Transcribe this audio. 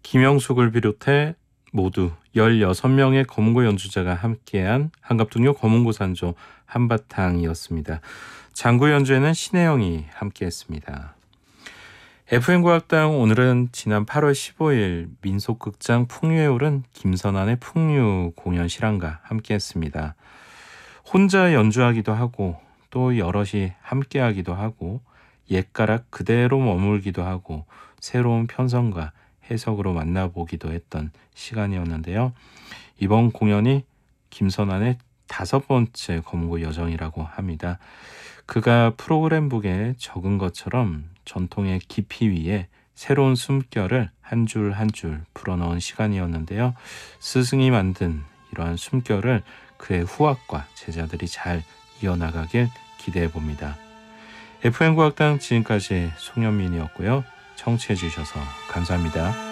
김영숙을 비롯해 모두 16명의 검은고 연주자가 함께한 한갑동요 검은고 산조 한바탕이었습니다. 장구 연주에는 신혜영이 함께했습니다. FM과학당 오늘은 지난 8월 15일 민속극장 풍류에 오른 김선환의 풍류 공연 실황과 함께했습니다. 혼자 연주하기도 하고 또 여럿이 함께하기도 하고 옛가락 그대로 머물기도 하고 새로운 편성과 해석으로 만나보기도 했던 시간이었는데요. 이번 공연이 김선환의 5번째 검은고 여정이라고 합니다. 그가 프로그램북에 적은 것처럼 전통의 깊이 위에 새로운 숨결을 한 줄 한 줄 풀어넣은 시간이었는데요. 스승이 만든 이러한 숨결을 그의 후학과 제자들이 잘 이어나가길 기대해봅니다. FM과학당 지금까지 송현민이었고요. 청취해 주셔서 감사합니다.